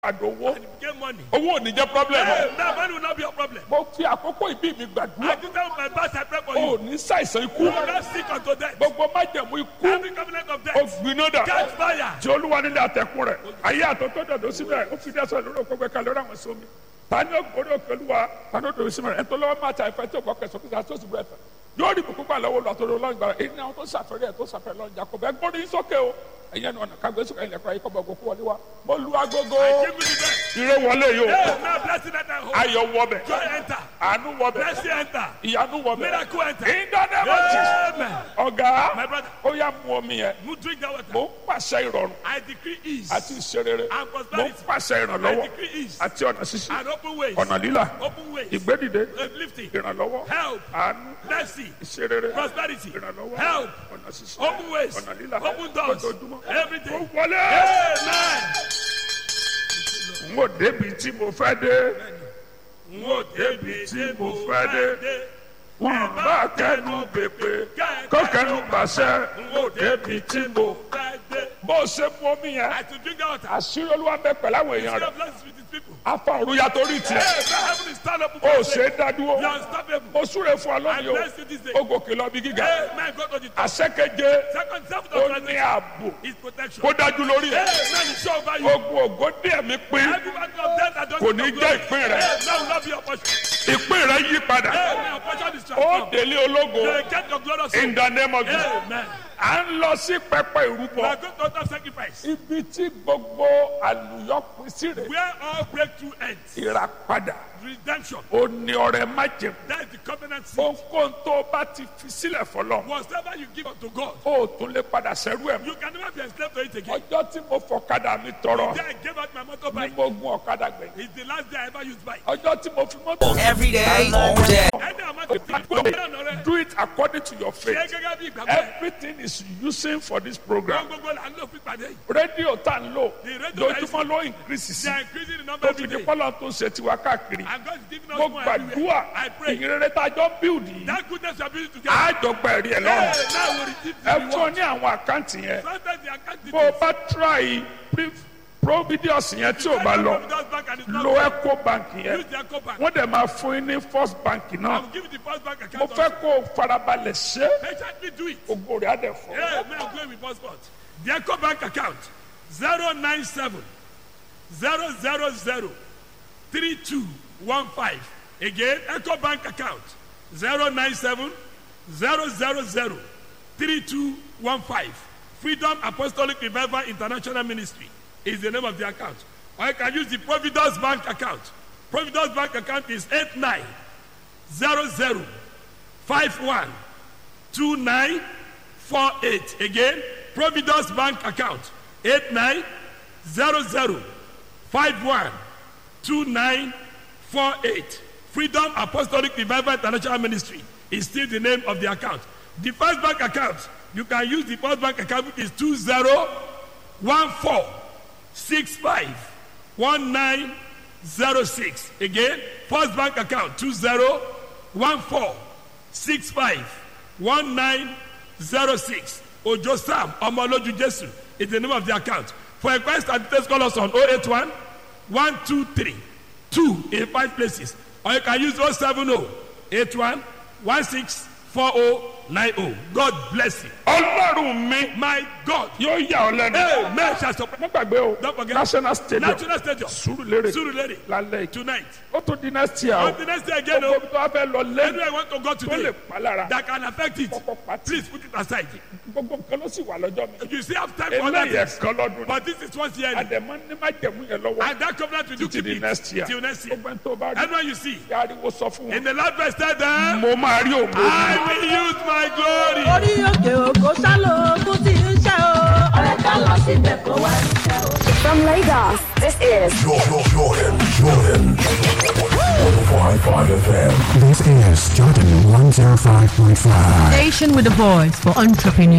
àdówó. And it became money. Owó ò ní jẹ́ problem. Now money will not be a problem. Mo fi àkókò ìbí mi I gbàdúrà. do tell my boss I pray for O you. ò ní ṣàìsàn ikú. You will not sick unto death. Gbogbo májẹ̀mú ikú. Every covenant of O death. gbiná dà. Catch fire. Tí Olúwa nílé àtẹ̀kùn rẹ̀. Ayé àtọ́tọ́ dọ̀dọ̀ síbẹ̀. Ó fi dẹ́sọ̀ lórí òkú gbẹ̀ka lórí àwọn sómi. Tani ó gbórí òkè Olúwa. Tani ó dòwí síbẹ̀. Ẹ̀tọ́ lọ́wọ́ máa ta ìfẹ́ tí ò gbọ́ kẹsàn-án kí sàtó sì bẹ̀rẹ̀ tán. Yóò rí bùkún gbà lọ́wọ́ lọ́tọ́rọ́ lọ́ngbà. Èyí ni àwọn tó ṣàfẹ́rẹ́ ẹ̀ tó ṣàfẹ́rẹ́ lọ́njà kò bẹ́ẹ̀ gbórí sókè o. Ẹ̀yẹ́ ni ọ̀nà kágbé sókè ilẹ̀kùn ayé kọ́ bọ̀ òkú wọlé wa. Mo lu agogo. I give you the best. Ire wọlé yìí o. Now blessing that I hold. Ayọ̀ wọbẹ̀. Joy enter. Àánú wọbẹ̀. Blessing enter. Ìyanu wọbẹ̀. Miracle enter. In the name of Jesus. Amen. Ọ̀gá. My brother. Ó yá mu omi yẹn. You drink that water. Mo ń pàṣẹ ìrọ̀rùn I decree ease àti ìṣerere. and Mo ń prosperity. pàṣẹ I ìrànlọ́wọ́ decree ease àti ọ̀nà ṣíṣí. and open ways. Ọ̀nà lílà. Open ways. Ìgbédìde. Uplifting. Ìrànlọ́wọ́. Help. Àánú. Mercy. Ìṣerere. Prosperity. Ìrànlọ́wọ́. Help. Ọ̀nà ṣíṣí. Open ways. Ọ̀nà lílà. Open doors. Lójoojúmọ́. Every Ó day. wọlé. Amen. N ò débi tí mo fẹ́ dé. N ò débi tí mo fẹ́ dé. Wọ́n bá kẹ́nu bèpè. Kó kẹ́nu pàṣẹ. N ò débi tí mo. Bó o ṣe mu omi yẹn. I to drink that water. Àṣírí Olúwa ń bẹ pẹ̀lú àwọn èèyàn God rẹ̀. bless with his people. Afa òru ya torí tiẹ̀. Heaven is stand up. O ò ṣe é dá dúró. You are unstoppable. Mo súre fún ọ I lónìí o. bless you this day. O gòkè lọ bí gíga. Amen. Go to the top. Àṣẹ́keje Second self ó ní authorization ààbò. is protection. Kó dájú lórí ẹ̀. Amen. Is sure over you. Ogun ògo díẹ̀ mi pín. Every battle of death that Kò doesn't ní jẹ́ ìpín rẹ̀. Amen. Will not be your portion. Ìpín rẹ̀ yí padà. Amen. Your portion is Ó transformed. délé ológo. You get your glorious In the name of Jesus. Amen. À ń lọ sí pẹpẹ We ìrúbọ. are going to altar sacrifice. Ibi tí gbogbo àlùyọ pín sí rè. Where all breakthrough ends. Ìràpadà. Redemption. Ó ní ọrẹ májèm. That is the covenant seed. Ohunkóhun tó o bá ti fi sílẹ̀ fọlọ́. Whatever you give unto God, O ò tún lè padà sẹ́rú ẹ̀ mọ́. you can never be enslaved to it again. Ọjọ́ tí mo fọ̀kadà mi tọrọ. The day I gave out my Ni motorbike mo gun ọ̀kadà gbẹ̀yìn. is the last day I ever used bike. Ọjọ́ tí mo fi mọ́tò. Every day, all day. Any amount of things. Do it according to your Ṣé faith. gẹ́gẹ́ bí ìgbàgbọ́ ẹ̀? Everything is using for this Ohun program. gbogbo là ń lò fún ìpàdé yìí. Rédíò tá ń lò The radio lójúmọ́ ló increase They sí. are increasing the number Tó every fi di day. pọ́lọ́ tó ń ṣe tiwa káàkiri. And God is giving us Mo more gbàdúrà everywhere. I pray. ìyìnrere tá a jọ ń bíùdì. That goodness you are building together. Àjọgbà ẹ̀rí ẹ̀ Hey, lọ́rùn. now we receive Ẹ the fún ọ reward. ní àwọn àkáǹtì yẹn. Sometimes the account Bó o details. bá try Providius yẹn tí o bá lọ, Providence Bank and it's not lo there. Eco Bank yẹn. Use the Eco Bank. Wọ́n dẹ̀ máa fún yín ní First Bank I náà. will give you the first bank Mo account. fẹ́ also. kó o farabalẹ̀ ṣe. Patiently do it. Ògo rẹ̀ á dẹ̀ fọ́. Hey, may I go with passport? The Eco Bank account 097 000 3215. Again, Eco Bank account 097 000 3215. Freedom Apostolic Revival International Ministry is the name of the account. Or you can use the Providence Bank account. Providence Bank account is 8900512948. Again, Providence Bank account 8900512948. Freedom Apostolic Revival International Ministry is still the name of the account. The First Bank account, you can use the First Bank account, which is 2014651906. Again, First Bank account 2014651906. Ojo Sam Omoloju Jesu is the name of the account. For inquiries and details, call us on 081 123 2 in 5 places. Or you can use 070 81 164090. God bless you. Ọlọ́run mi My God. yóò yà ọ́ lẹ́nu. Amen. Shall support. Má gbàgbé o. Don't forget. National Stadium. National Stadium. Surulere. Surulere. Lálẹ́ yìí. Tonight. Ó tún di next year o. On the next day again, Gbogbo tó a fẹ́ lọ anywhere I lẹ́nu want to go tó lè today pa lára. that can affect it, Kọ́kọ́ pàtì. please put it aside. Gbogbo nǹkan ló sì wà lọ́jọ́ mi. You still have time for other Eléyìí things. ẹ̀kan lọ́dún ni. But this is once yearly. Àdèmọ́ ní má jẹ̀mú yẹn lọ́wọ́. And that covenant will do Títí keep di it next year. till next year. Gbogbo ẹni tó bá rí. Anyone you see. Yàrá sọ fún In wọn. the last verse, tell them, Mo máa rí ògo. I will use my glory. orí òkè òkò sálò tó ti ń ṣe o. ọ̀rẹ́ ká lọ síbẹ̀ kó wá níṣẹ́ o. From Lagos, this is Jordan. 105.5 FM. This is Jordan 105.5. Station with a voice for entrepreneurs.